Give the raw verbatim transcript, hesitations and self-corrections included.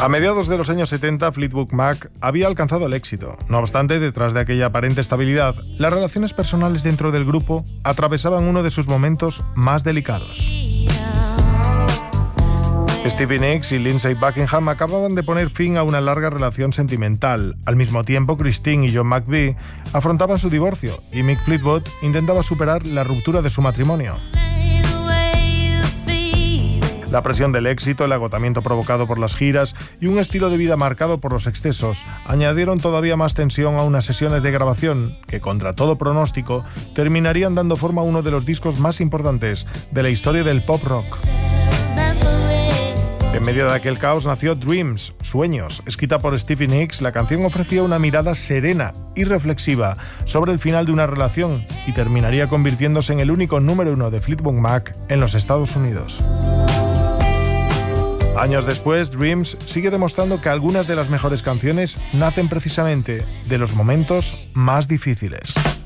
A mediados de los años setenta, Fleetwood Mac había alcanzado el éxito. No obstante, detrás de aquella aparente estabilidad, las relaciones personales dentro del grupo atravesaban uno de sus momentos más delicados. Stevie Nicks y Lindsey Buckingham acababan de poner fin a una larga relación sentimental. Al mismo tiempo, Christine y John McVie afrontaban su divorcio y Mick Fleetwood intentaba superar la ruptura de su matrimonio. La presión del éxito, el agotamiento provocado por las giras y un estilo de vida marcado por los excesos añadieron todavía más tensión a unas sesiones de grabación que, contra todo pronóstico, terminarían dando forma a uno de los discos más importantes de la historia del pop rock. En medio de aquel caos nació Dreams, Sueños. Escrita por Stevie Nicks, la canción ofrecía una mirada serena y reflexiva sobre el final de una relación y terminaría convirtiéndose en el único número uno de Fleetwood Mac en los Estados Unidos. Años después, Dreams sigue demostrando que algunas de las mejores canciones nacen precisamente de los momentos más difíciles.